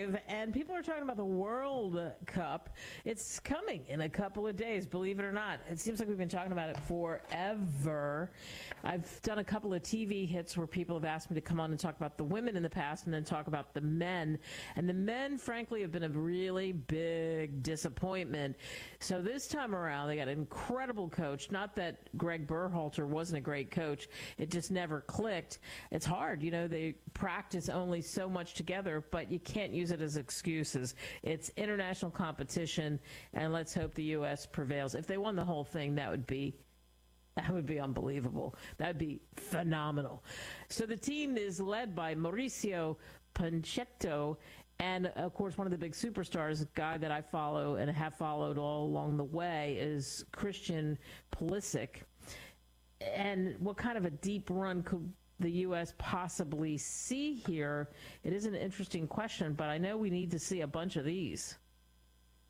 Dave. And people are talking about the World Cup. It's coming in a couple of days, believe it or not. It seems like we've been talking about it forever. I've done a couple of TV hits where people have asked me to come on and talk about the women in the past and then talk about the men. And the men, frankly, have been a really big disappointment. So this time around, they got an incredible coach. Not that Greg Berhalter wasn't a great coach. It just never clicked. It's hard. They practice only so much together, but you can't use it as excuses. It's international competition, and let's hope the U.S. prevails. If they won the whole thing, that would be unbelievable. That would be phenomenal. So the team is led by Mauricio Pochettino, and, of course, one of the big superstars, a guy that I follow and have followed all along the way, is Christian Pulisic. And what kind of a deep run could the U.S. possibly see here? It is an interesting question, but I know we need to see a bunch of these.